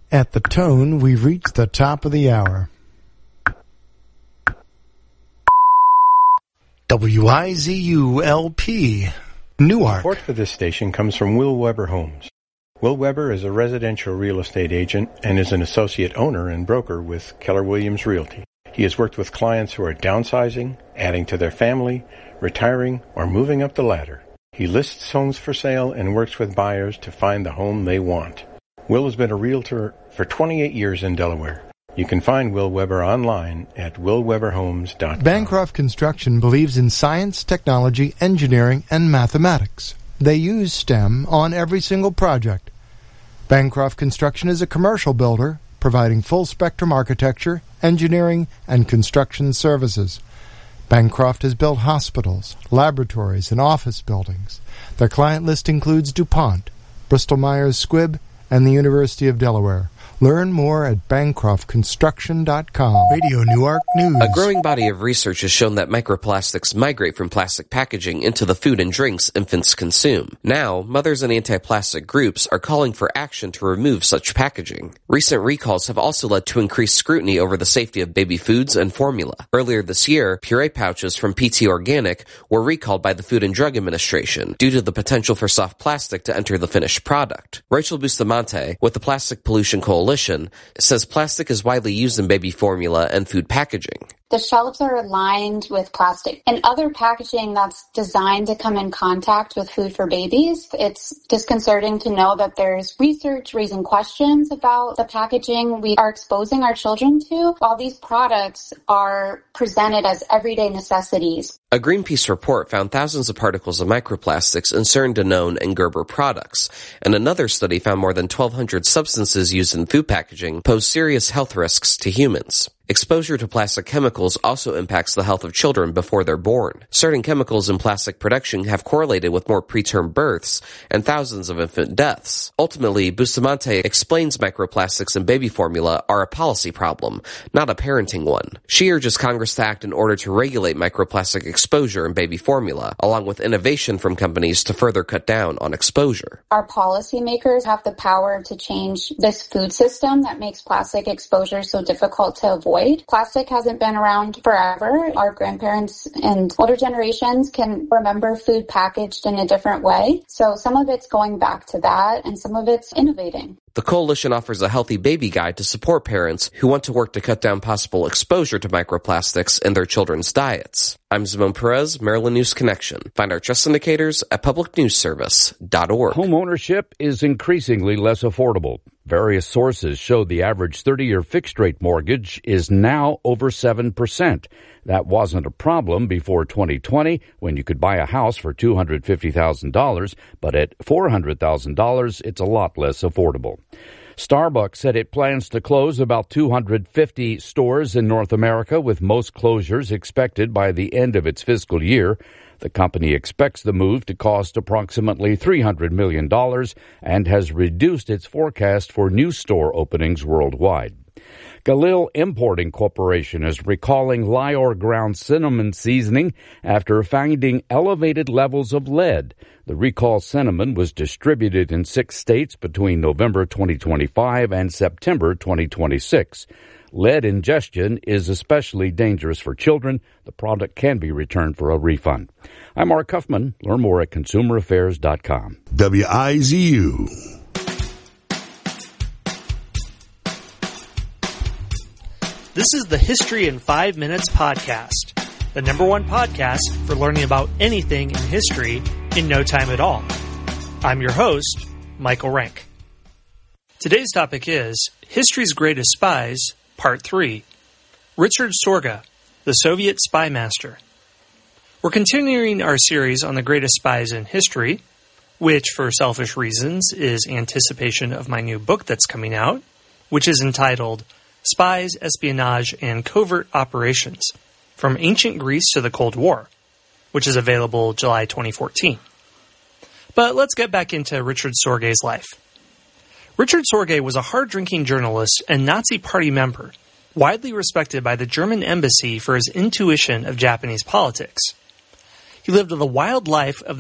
At the tone, we've reached the top of the hour. WIZU-LP, Newark. Support for this station comes from Will Weber Homes. Will Weber is a residential real estate agent and is an associate owner and broker with Keller Williams Realty. He has worked with clients who are downsizing, adding to their family, retiring, or moving up the ladder. He lists homes for sale and works with buyers to find the home they want. Will has been a realtor for 28 years in Delaware. You can find Will Weber online at willweberhomes.com. Bancroft Construction believes in science, technology, engineering, and mathematics. They use STEM on every single project. Bancroft Construction is a commercial builder providing full-spectrum architecture, engineering, and construction services. Bancroft has built hospitals, laboratories, and office buildings. Their client list includes DuPont, Bristol-Myers Squibb, and the University of Delaware. Learn more at BancroftConstruction.com. Radio Newark News. A growing body of research has shown that microplastics migrate from plastic packaging into the food and drinks infants consume. Now, mothers and anti-plastic groups are calling for action to remove such packaging. Recent recalls have also led to increased scrutiny over the safety of baby foods and formula. Earlier this year, puree pouches from PT Organic were recalled by the Food and Drug Administration due to the potential for soft plastic to enter the finished product. Rachel Bustamante, with the Plastic Pollution Coalition, says plastic is widely used in baby formula and food packaging. The shelves are lined with plastic and other packaging that's designed to come in contact with food for babies. It's disconcerting to know that there's research raising questions about the packaging we are exposing our children to, while these products are presented as everyday necessities. A Greenpeace report found thousands of particles of microplastics in CERN, Danone, and Gerber products, and another study found more than 1,200 substances used in food packaging pose serious health risks to humans. Exposure to plastic chemicals also impacts the health of children before they're born. Certain chemicals in plastic production have correlated with more preterm births and thousands of infant deaths. Ultimately, Bustamante explains microplastics in baby formula are a policy problem, not a parenting one. She urges Congress to act in order to regulate microplastic exposure in baby formula, along with innovation from companies to further cut down on exposure. Our policymakers have the power to change this food system that makes plastic exposure so difficult to avoid. Plastic hasn't been around forever. Our grandparents and older generations can remember food packaged in a different way. So some of it's going back to that, and some of it's innovating. The coalition offers a healthy baby guide to support parents who want to work to cut down possible exposure to microplastics in their children's diets. I'm Simone Perez, Maryland News Connection. Find our trust indicators at publicnewsservice.org. Home ownership is increasingly less affordable. Various sources show the average 30-year fixed-rate mortgage is now over 7%. That wasn't a problem before 2020 when you could buy a house for $250,000, but at $400,000, it's a lot less affordable. Starbucks said it plans to close about 250 stores in North America, with most closures expected by the end of its fiscal year. The company expects the move to cost approximately $300 million and has reduced its forecast for new store openings worldwide. Galil Importing Corporation is recalling Lior ground cinnamon seasoning after finding elevated levels of lead. The recalled cinnamon was distributed in 6 states between November 2025 and September 2026. Lead ingestion is especially dangerous for children. The product can be returned for a refund. I'm Mark Huffman. Learn more at consumeraffairs.com. WIZU. This is the History in 5 Minutes podcast, the #1 podcast for learning about anything in history in no time at all. I'm your host, Michael Rank. Today's topic is History's Greatest Spies, Part 3, Richard Sorga, the Soviet Spy Master. We're continuing our series on the greatest spies in history, which, for selfish reasons, is anticipation of my new book that's coming out, which is entitled Spies, Espionage, and Covert Operations, From Ancient Greece to the Cold War, which is available July 2014. But let's get back into Richard Sorge's life. Richard Sorge was a hard-drinking journalist and Nazi Party member, widely respected by the German embassy for his intuition of Japanese politics. He lived the wild life of the